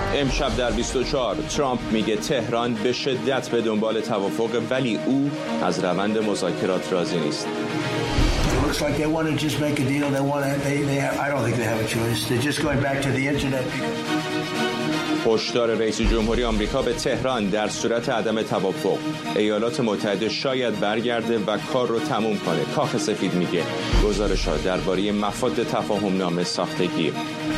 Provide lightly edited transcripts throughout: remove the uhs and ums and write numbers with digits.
امشب در 24 ترامپ میگه تهران به شدت به دنبال توافق، ولی او از روند مذاکرات راضی نیست. Looks like they want to just make a deal. I don't think they have a choice. They're just going back to the internet. هشدار رئیس جمهوری آمریکا به تهران در صورت عدم توافق ایالات متحده شاید برگرده و کار رو تموم کنه. کاخ سفید میگه گزارش‌ها درباره مفاد تفاهم نامه ساختگی.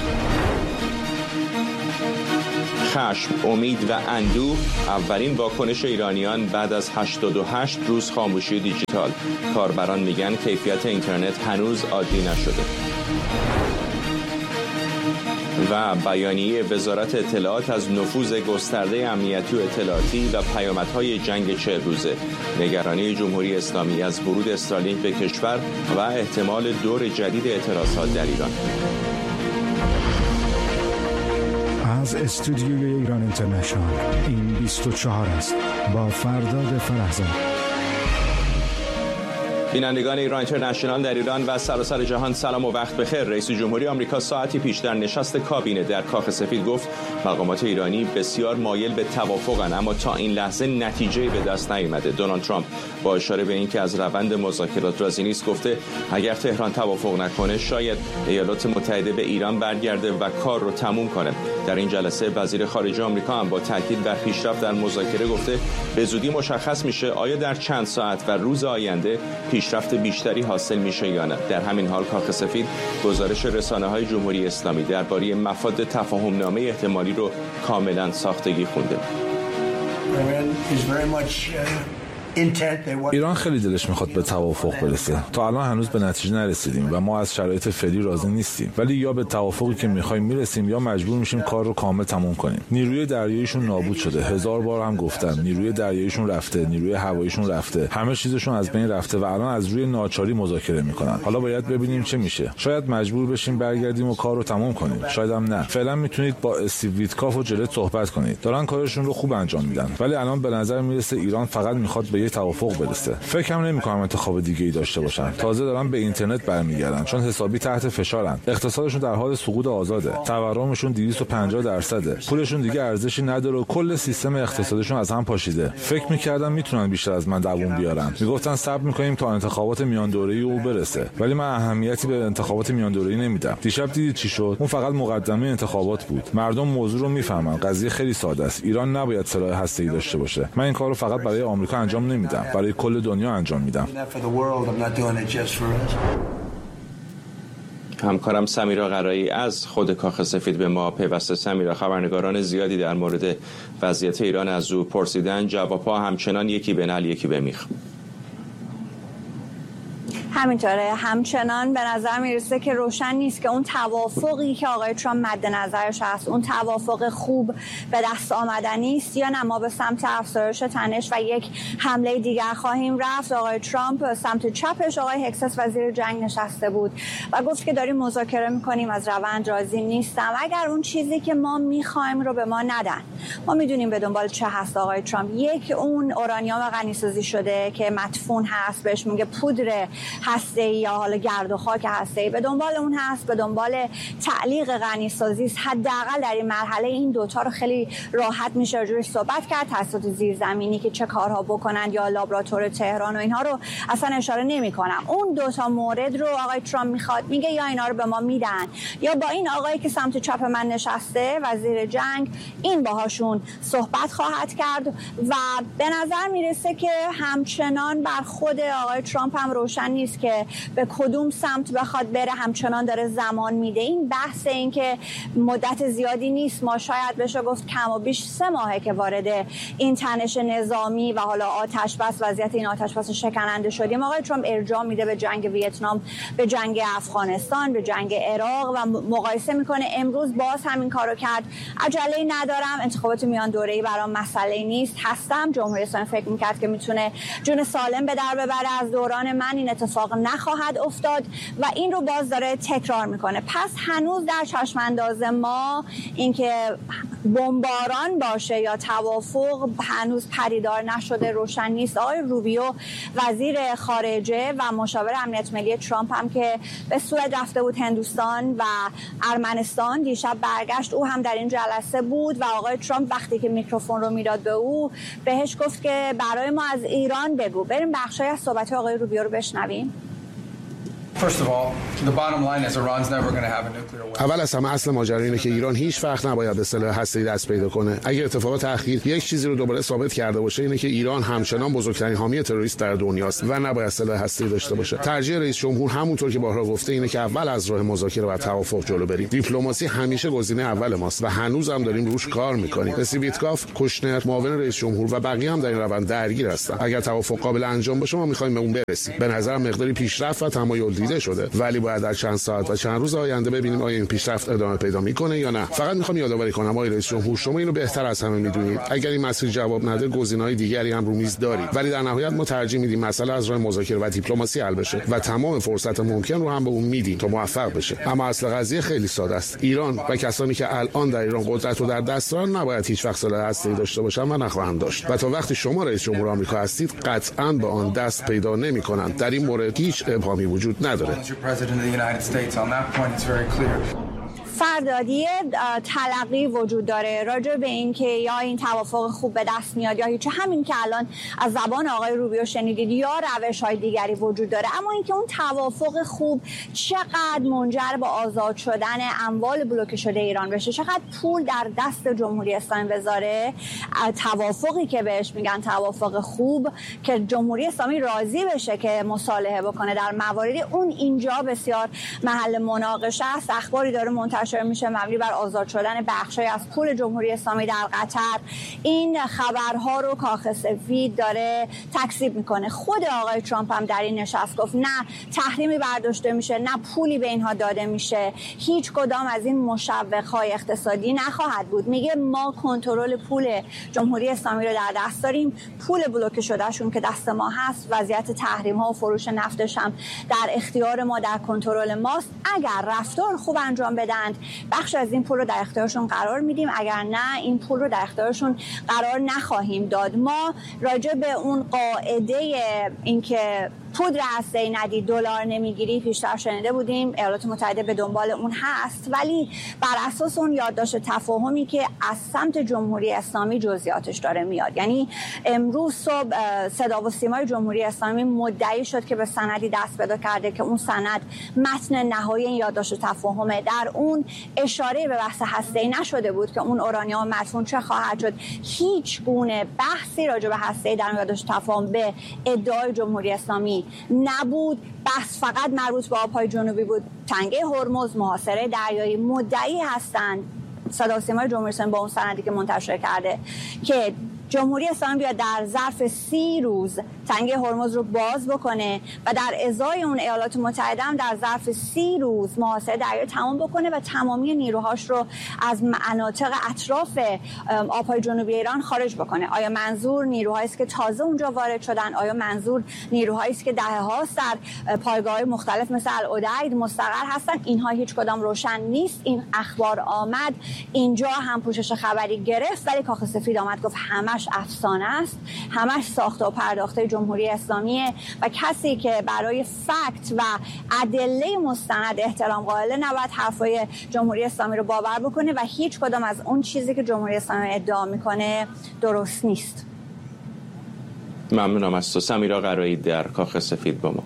خشم، امید و اندوه اولین واکنش ایرانیان بعد از 88 روز خاموشی دیجیتال. کاربران میگن کیفیت اینترنت هنوز عادی نشده. و بیانیه وزارت اطلاعات از نفوذ گسترده امنیتی و اطلاعاتی و پیامدهای جنگ 40 روزه. نگرانی جمهوری اسلامی از ورود استرالینک به کشور و احتمال دور جدید اعتراضات در ایران. از استودیوی ایران اینترنشنال این 24 است با فرداد فرهزاد. بینندگان ایران اینترنشنال در ایران و سراسر جهان سلام و وقت بخیر. رئیس جمهوری آمریکا ساعتی پیش در نشست کابینه در کاخ سفید گفت مقامات ایرانی بسیار مایل به توافقند، اما تا این لحظه نتیجه‌ای به دست نیامده. دونالد ترامپ با اشاره به اینکه از روند مذاکرات راضی نیست گفته اگر تهران توافق نکنه شاید ایالات متحده به ایران برگرده و کار رو تموم کنه. در این جلسه وزیر خارجه آمریکا هم با تاکید بر پیشرفت در مذاکره گفته به زودی مشخص میشه آیا در چند ساعت و روز آینده پیشرفت بیشتری حاصل میشه یا نه. در همین حال کاخ سفید گزارش رسانه‌های جمهوری اسلامی درباره مفاد تفاهم نامه احتمالی رو کاملا ساختگی خونده. ایران خیلی دلش میخواد به توافق برسه. تا الان هنوز به نتیجه نرسیدیم و ما از شرایط فعلی راضی نیستیم، ولی یا به توافقی که میخوایم میرسیم یا مجبور میشیم کار رو کامل تموم کنیم. نیروی دریاییشون نابود شده. 1000 بار هم گفتم نیروی دریاییشون رفته، نیروی هواییشون رفته، همه چیزشون از بین رفته و الان از روی ناچاری مذاکره میکنن. حالا باید ببینیم چه میشه. شاید مجبور بشیم برگردیم و کار رو تموم کنیم، شاید هم نه. فعلا میتونید با استیو ویتکاف و جلت صحبت کنید. دارن کارشون رو خوب انجام میدن، ولی الان به نظر میرسه ایران فقط میخواد به یه توافق برسه. فکرم نمی‌کنم انتخاب دیگه‌ای داشته باشن. تازه دارن به اینترنت برمیگردن چون حسابی تحت فشارن. اقتصادشون در حال سقوط آزاده. تورمشون 250%. پولشون دیگه ارزشی نداره و کل سیستم اقتصادیشون از هم پاشیده. فکر می‌کردم میتونن بیشتر از من دووم بیارن. میگفتن صبر می‌کنیم تا انتخابات میان دوره‌ای او برسه. ولی من اهمیتی به انتخابات میان دوره‌ای نمیدم. دیشب دیدید چی شد؟ اون فقط مقدمه انتخابات بود. مردم موضوع رو میفهمن. قضیه خیلی ساده است. ایران نباید سلاح هسته‌ای داشته باشه. من این کارو فقط برای آمریکا انجام نمیدم. برای کل دنیا انجام میدم. همکارم سمیرا قرایی از خود کاخ سفید به ما پیوسته. سمیرا، خبرنگاران زیادی در مورد وضعیت ایران از او پرسیدن، جوابها همچنان یکی به نعل یکی به میخ. همینطوره، همچنان به نظر میرسه که روشن نیست که اون توافقی که آقای ترامپ مد نظرش هست اون توافق خوب به دست آمدنی است یا نه ما به سمت افزایش تنش و یک حمله دیگر خواهیم رفت. آقای ترامپ سمت چپش آقای هکسس وزیر جنگ نشسته بود و گفت که داریم مذاکره میکنیم، از روند راضی نیستم. اگر اون چیزی که ما میخوایم رو به ما ندن، ما میدونیم به دنبال چه هست آقای ترامپ. یک، اون اورانیوم غنی‌سازی شده که مدفون هست، بهش میگه پودر هسته‌ای یا حالا گرد و خاک هسته‌ای، به دنبال اون هست، به دنبال تعلیق غنی‌سازی است. حداقل در این مرحله این دوتا رو خیلی راحت میشه راجعش صحبت کرد. تاسیسات زیرزمینی که چه کارها بکنند یا لابراتوار تهران و اینها رو اصلا اشاره نمی‌کنم. اون دوتا مورد رو آقای ترامپ میخواد، میگه یا اینا رو به ما میدن یا با این آقایی که سمت چپ من نشسته وزیر جنگ این باهاشون صحبت خواهد کرد و به نظر میرسه که همچنان بر خود آقای ترامپ هم روشن نیست که به کدوم سمت بخواد بره. همچنان داره زمان میده. این بحث این که مدت زیادی نیست، ما شاید بشه گفت کم و بیش 3 ماهه که وارد این تنش نظامی و حالا آتش بس وضعیت این آتش بس شکننده شدیم. آقای ترامپ ارجاع میده به جنگ ویتنام، به جنگ افغانستان، به جنگ عراق و مقایسه میکنه. امروز باز همین کارو کرد. عجله ندارم، انتخابات میان دوره‌ای برام مسئله نیست. هستم جمهوری اسلامی فکر میکرد که میتونه جون سالم به در ببره از دوران من، این اتفاق نخواهد افتاد و این رو باز داره تکرار میکنه. پس هنوز در چشم انداز ما اینکه بمباران باشه یا توافق هنوز پدیدار نشده روشن نیست. آقای روبیو وزیر خارجه و مشاور امنیت ملی ترامپ هم که به سوئد رفته بود، هندوستان و ارمنستان، دیشب برگشت. او هم در این جلسه بود و آقای ترامپ وقتی که میکروفون رو میداد به او بهش گفت که برای ما از ایران بگو. بریم بخشی از صحبت آقای روبیو رو بشنویم. اول از همه اصل ماجرا اینه که ایران هیچ وقت نباید به سلاح هسته‌ای دست پیدا کنه. اگر اتفاق تأخیر یک چیزی رو دوباره ثابت کرده باشه اینه که ایران همچنان بزرگترین حامی تروریست در دنیاست و نباید سلاح هسته‌ای داشته باشه. ترجیح رئیس جمهور همونطور که بارها گفته اینه که اول از راه مذاکره و توافق جلو بریم. دیپلماسی همیشه گزینه اول ماست و هنوز هم داریم روش کار می‌کنیم. ویتکاف، کوشنر، معاون رئیس جمهور و بقیه هم در این روند درگیر هستن. اگر توافق قابل انجام باشه ما می‌خوایم به اون برسیم. به نظرم مقداری پیشرفت و تمایل دیده شده، ولی باید در چند ساعت و چند روز آینده ببینیم آیا این پیشرفت ادامه پیدا میکنه یا نه. فقط میخوام یادآوری کنم آقای رئیس جمهور، شما اینو بهتر از همه میدونید. اگر این مسیر جواب نده گزینه‌های دیگری هم رو میز داریم، ولی در نهایت ما ترجیح میدیم مسئله از راه مذاکره و دیپلماسی حل بشه و تمام فرصت ممکن رو هم به اون میدیم تا موفق بشه. اما اصل قضیه خیلی ساده است. ایران و کسانی که الان در ایران قدرت رو در دست دارن نباید هیچ وقت سلاح هسته‌ای داشته باشن و نخواهند داشت. و تا وقتی شما رئیس جمهور آمریکا هستید قطعاً به آن دست پیدا نمی‌کنند. در این مورد هیچ ابهامی وجود نداره. فردادی تلقی وجود داره راجع به این که یا این توافق خوب به دست میاد یا هیچ، همین که الان از زبان آقای روبیو شنیدید، یا روش‌های دیگری وجود داره. اما اینکه اون توافق خوب چقدر منجر به آزاد شدن اموال بلوکه شده ایران بشه، چقدر پول در دست جمهوری اسلامی بذاره، توافقی که بهش میگن توافق خوب که جمهوری اسلامی راضی بشه که مصالحه بکنه در مواردی، اون اینجا بسیار محل مناقشه است. اخباری داره منتشر میشه مبنی بر آزاد شدن بخشی از پول جمهوری اسلامی در قطر. این خبرها رو کاخ سفید داره تکذیب میکنه. خود آقای ترامپ هم در این نشست گفت نه تحریمی برداشته میشه، نه پولی به اینها داده میشه، هیچ کدام از این مشوق‌های اقتصادی نخواهد بود. میگه ما کنترل پول جمهوری اسلامی رو در دست داریم، پول بلوکه شدهشون که دست ما هست، وضعیت تحریم ها و فروش نفتش هم در اختیار ما، در کنترل ماست. اگر رفتار خوب انجام بدن بخش از این پول رو در اختیارشون قرار میدیم، اگر نه این پول رو در اختیارشون قرار نخواهیم داد. ما راجع به اون قاعده اینکه پودر هسته‌ای ندی دلار نمیگیری پیشتر شنیده بودیم، ایالات متحده به دنبال اون هست، ولی بر اساس اون یادداشت تفاهمی که از سمت جمهوری اسلامی جزئیاتش داره میاد. یعنی امروز صبح صدا و سیمای جمهوری اسلامی مدعی شد که به سندی دست پیدا کرده که اون سند متن نهایی این یادداشت تفاهمه. در اون اشاره به بحث هسته‌ای نشده بود که اون اورانیوم مدفون چه خواهد شد. هیچ گونه بحثی راجع به هسته‌ای در یادداشت تفاهم به ادعای جمهوری اسلامی نبود. بحث فقط مربوط به آب‌های جنوبی بود. تنگه هرمز، محاصره دریایی مدعی هستند صدا و سیمای جمهوری اسلامی با اون سندی که منتشر کرده که جمهوری اسلامی بیاد در ظرف 30 روز تنگه هرمز رو باز بکنه و در ازای اون ایالات متحده هم در ظرف 30 روز محاصره دریایی تمام بکنه و تمامی نیروهاش رو از مناطق اطراف آبهای جنوبی ایران خارج بکنه. آیا منظور نیروهایی است که تازه اونجا وارد شدن؟ آیا منظور نیروهایی است که دهه‌هاست در پایگاه‌های مختلف مثل العدید مستقر هستن؟ اینها هیچ کدام روشن نیست. این اخبار آمد اینجا هم پوشش خبری گرفت، ولی کاخ سفید آمد گفت همش افسانه است، همش ساخته و پرداخته جمهوری اسلامیه و کسی که برای فکت و ادله مستند احترام قائل نباید حرفای جمهوری اسلامی رو باور بکنه و هیچ کدام از اون چیزی که جمهوری اسلامی ادعا میکنه درست نیست. ممنونم از تو سمیرا قرایی در کاخ سفید با ما.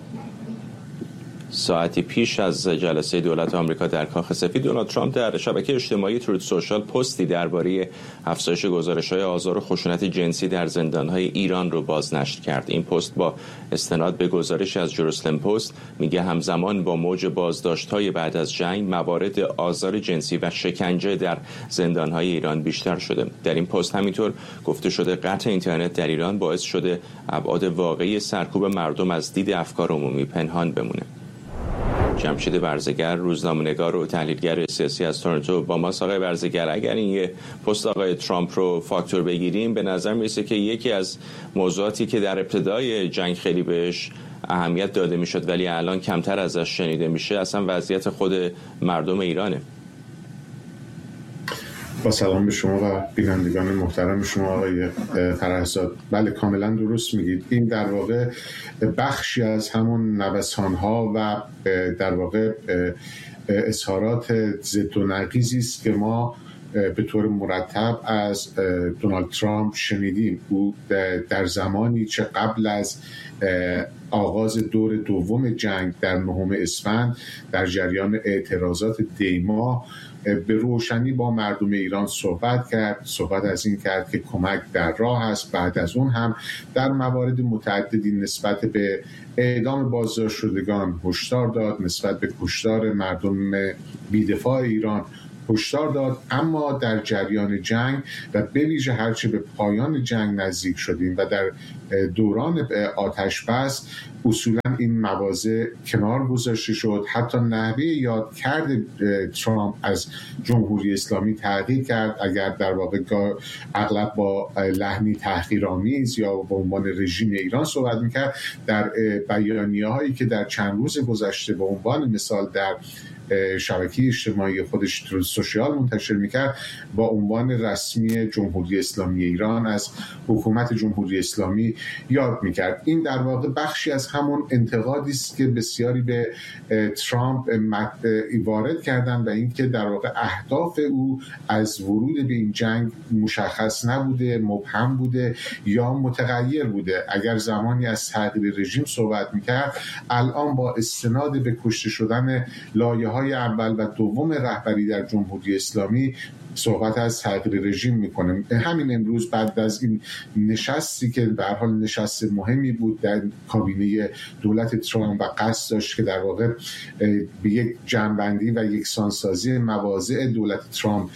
ساعتی پیش از جلسه دولت آمریکا در کاخ سفید، دونالد ترامپ در شبکه اجتماعی تروت سوشال پستی درباره افزایش گزارش‌های آزار و خشونت جنسی در زندان‌های ایران رو بازنشر کرد. این پست با استناد به گزارش از جروسلم پست میگه همزمان با موج بازداشت‌های بعد از جنگ موارد آزار جنسی و شکنجه در زندان‌های ایران بیشتر شده. در این پست همینطور گفته شده قطع اینترنت در ایران باعث شده ابعاد واقعی سرکوب مردم از دید افکار عمومی پنهان بمونه. جمشید برزگر، روزنامه‌نگار و تحلیلگر سیاسی از تورنتو با ما. آقای برزگر، اگر این یه پست آقای ترامپ رو فاکتور بگیریم، به نظر میرسه که یکی از موضوعاتی که در ابتدای جنگ خیلی بهش اهمیت داده میشد ولی الان کمتر ازش شنیده میشه اصلا وضعیت خود مردم ایرانه. با سلام به شما و بینندگان محترم شما آقای فرهزاد. بله کاملا درست میگید. این در واقع بخشی از همون نوسان‌ها و در واقع اظهارات ضد و نقیضی است که ما به طور مرتب از دونالد ترامپ شنیدیم. او در زمانی چه قبل از آغاز دور دوم جنگ در 9 اسفند در جریان اعتراضات دیما به روشنی با مردم ایران صحبت از این کرد که کمک در راه است. بعد از اون هم در موارد متعددی نسبت به اعدام بازداشت شدگان هشدار داد، نسبت به کشتار مردم بی‌دفاع ایران هشدار داد. اما در جریان جنگ و به ویژه هرچه به پایان جنگ نزدیک شدیم و در دوران آتش بس اصولا این مواضع کنار گذاشته شد. حتی نحوه یادکرد ترامپ از جمهوری اسلامی تغییر کرد. اگر در واقع اغلب با لحنی تحقیرآمیز یا به عنوان رژیم ایران صحبت میکرد، در بیانیه‌هایی که در چند روز گذشته به عنوان مثال در شبکه اجتماعی خودش سوشیال منتشر میکرد با عنوان رسمی جمهوری اسلامی ایران از حکومت جمهوری اسلامی یاد میکرد. این در واقع بخشی از همون انتقادی است که بسیاری به ترامپ وارد کردن و اینکه در واقع اهداف او از ورود به این جنگ مشخص نبوده، مبهم بوده یا متغیر بوده. اگر زمانی از تغییر رژیم صحبت میکرد، الان با استناد به کشته شدن لایه‌های اول و دوم رهبری در جمهوری اسلامی صحبت از تغییر رژیم میکنه. همین امروز بعد از این نشستی که به هر حال نشست مهمی بود در کابینه دولت ترامپ و قصد داشت که در واقع به یک جمع‌بندی و یکسانسازی مواضع دولت ترامپ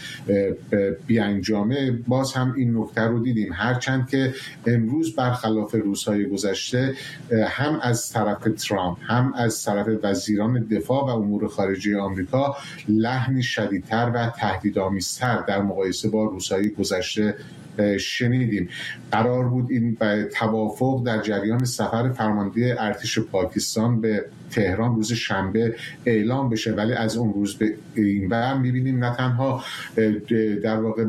بیانجامه، باز هم این نکته رو دیدیم. هرچند که امروز برخلاف روزهای گذشته هم از طرف ترامپ هم از طرف وزیران دفاع و امور خارجه آمریکا لحنی شدیدتر و تهدیدآمیزتر در مقایسه با روزهای گذشته شنیدیم. قرار بود این توافق در جریان سفر فرمانده ارتش پاکستان به تهران روز شنبه اعلام بشه، ولی از اون روز به این ور می‌بینیم نه تنها در واقع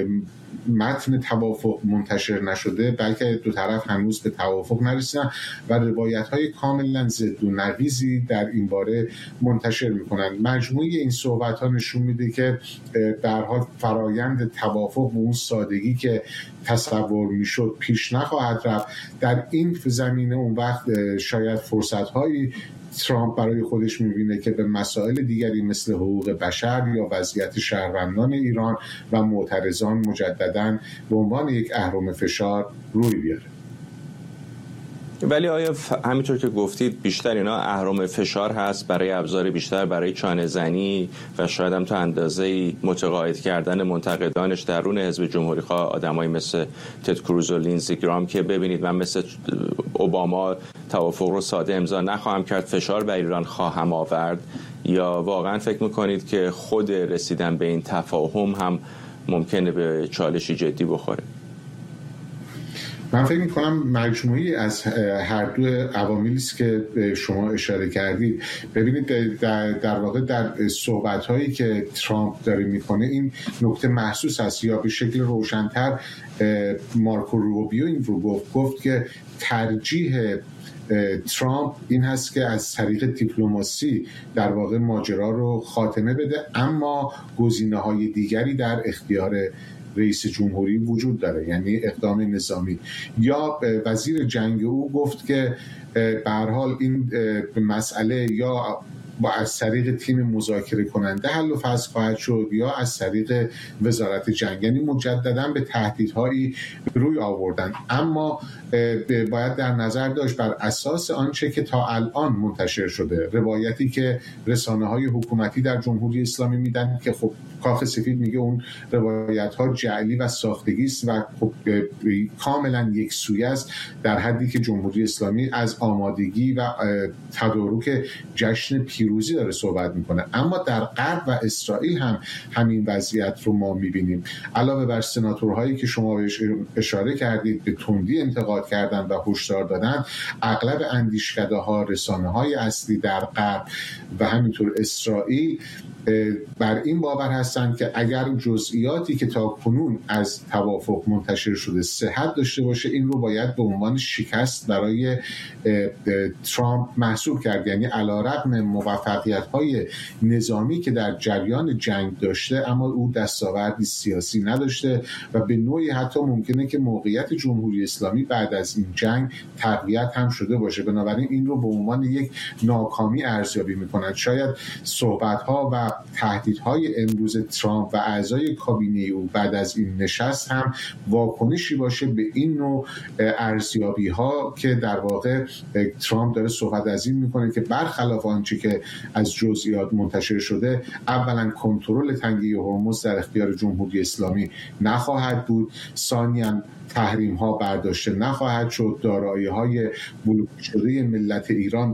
متن توافق منتشر نشده، بلکه دو طرف هنوز به توافق نرسیدن و روایت‌های کاملا ضد و نقیضی در این باره منتشر می‌کنند. مجموعه این صحبت‌ها نشون میده که به هر حال فرایند توافق به اون سادگی که تصور میشد پیش نخواهد رفت. در این زمینه اون وقت شاید فرصت‌هایی ترامپ برای خودش می‌بینه که به مسائل دیگری مثل حقوق بشر یا وضعیت شهروندان ایران و معترضان مجدداً به عنوان یک اهرم فشار روی بیاره. ولی آیا همینطور که گفتید بیشتر اینا اهرم فشار هست برای ابزار بیشتر برای چانه زنی و شاید هم تا اندازه‌ای متقاعد کردن منتقدانش درون حزب جمهوری‌خواه، آدمایی مثل تد کروز و لینزی گرام که ببینید من مثل اوباما توافق رو ساده امضا نخواهم کرد، فشار بر ایران خواهم آورد، یا واقعا فکر میکنید که خود رسیدن به این تفاهم هم ممکنه به چالشی جدی بخوره؟ من فکر می‌کنم مجموعی از هر دو عواملی است که شما اشاره کردید. ببینید در واقع در صحبت‌هایی که ترامپ داره می‌کنه این نکته محسوس است، یا به شکل روشن‌تر مارکو روبیو این رو گفت که ترجیح ترامپ این هست که از طریق دیپلماسی در واقع ماجرا رو خاتمه بده، اما گزینه‌های دیگری در اختیار رئیس جمهوری وجود داره، یعنی اقدام نظامی. یا وزیر جنگ او گفت که به هر حال این مسئله یا با از طریق تیم مذاکره کننده حل و فصل خواهد شد یا از طریق وزارت جنگ، یعنی مجددا به تهدیدهایی روی آوردن. اما باید در نظر داشت بر اساس آنچه که تا الان منتشر شده، روایتی که رسانه‌های حکومتی در جمهوری اسلامی میدن که خب کاخ سفید میگه اون روایت‌ها جعلی و ساختگی است و خب کاملا یکسویه است، در حدی که جمهوری اسلامی از آمادگی و تدارک جشن پیروزی پیروزی داره صحبت میکنه، اما در غرب و اسرائیل هم همین وضعیت رو ما میبینیم. علاوه بر سناتورهایی که شما بهش اشاره کردید به تندی انتقاد کردن و هشدار دادن، اغلب اندیشکده‌ها، رسانه‌های اصلی در غرب و همینطور اسرائیل بر این باور هستند که اگر جزئیاتی که تا کنون از توافق منتشر شده صحت داشته باشه، این رو باید به عنوان شکست برای ترامپ محسوب کرد. یعنی علیرغم موفقیت‌های نظامی که در جریان جنگ داشته، اما او دستاوردی سیاسی نداشته و به نوعی حتی ممکنه که موقعیت جمهوری اسلامی بعد از این جنگ تقویت هم شده باشه. بنابراین این رو به عنوان یک ناکامی ارزیابی می‌کنند. شاید صحبت‌ها و تهدیدهای امروز ترامپ و اعضای کابینه او بعد از این نشست هم واکنشی باشه به این نوع ارزیابی‌ها که در واقع ترامپ داره صحبت از این میکنه که برخلاف آنچه که از جزئیات منتشر شده، اولا کنترل تنگه هرمز در اختیار جمهوری اسلامی نخواهد بود، ثانیاً تحریم ها برداشته نخواهد شد، دارایی‌های بلوک شده ملت ایران